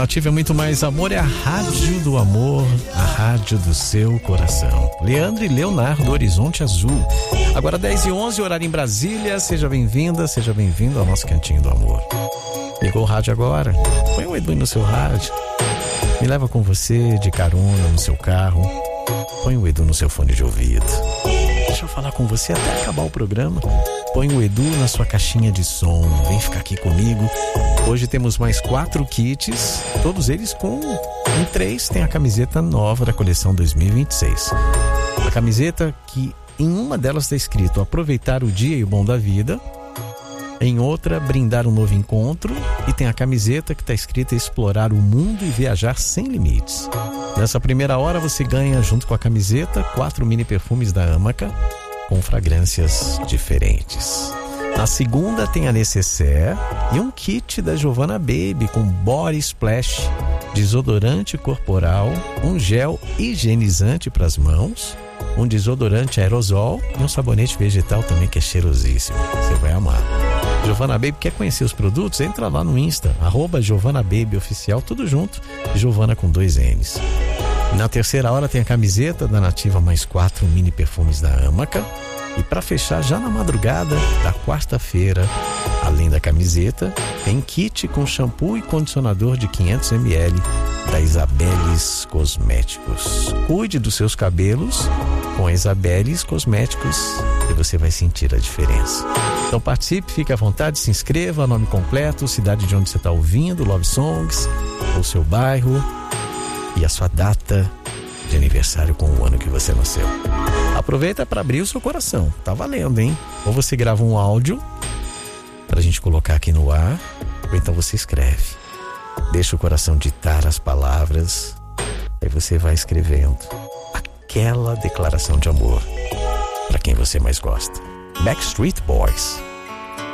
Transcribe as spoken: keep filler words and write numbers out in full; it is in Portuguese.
Nativa é muito mais amor, é a rádio do amor, a rádio do seu coração. Leandro e Leonardo, Horizonte Azul. Agora dez e onze, horário em Brasília. Seja bem-vinda, seja bem-vindo ao nosso Cantinho do Amor. Ligou o rádio agora? Põe o Edu no seu rádio. Me leva com você de carona no seu carro. Põe o Edu no seu fone de ouvido. Deixa eu falar com você até acabar o programa. Põe o Edu na sua caixinha de som. Vem ficar aqui comigo. Hoje temos mais quatro kits, todos eles com... Em três tem a camiseta nova da coleção dois mil e vinte e seis. A camiseta que em uma delas está escrito aproveitar o dia e o bom da vida. Em outra, brindar um novo encontro. E tem a camiseta que está escrita explorar o mundo e viajar sem limites. Nessa primeira hora você ganha, junto com a camiseta, quatro mini perfumes da Amaca com fragrâncias diferentes. Na segunda tem a Necessaire e um kit da Giovanna Baby com Body Splash, desodorante corporal, um gel higienizante para as mãos, um desodorante aerosol e um sabonete vegetal também que é cheirosíssimo. Você vai amar. Giovanna Baby, quer conhecer os produtos? Entra lá no Insta, arroba Giovanna Baby Oficial, tudo junto, Giovanna com dois N's. Na terceira hora tem a camiseta da Nativa mais quatro mini perfumes da Amaca. E para fechar, já na madrugada da quarta-feira, além da camiseta, tem kit com shampoo e condicionador de quinhentos mililitros da Isabeles Cosméticos. Cuide dos seus cabelos com a Isabeles Cosméticos e você vai sentir a diferença. Então participe, fique à vontade, se inscreva, nome completo, cidade de onde você está ouvindo, Love Songs, o seu bairro e a sua data de aniversário com o ano que você nasceu. Aproveita para abrir o seu coração, tá valendo, hein? Ou você grava um áudio pra gente colocar aqui no ar, ou então você escreve. Deixa o coração ditar as palavras, aí você vai escrevendo aquela declaração de amor para quem você mais gosta. Backstreet Boys.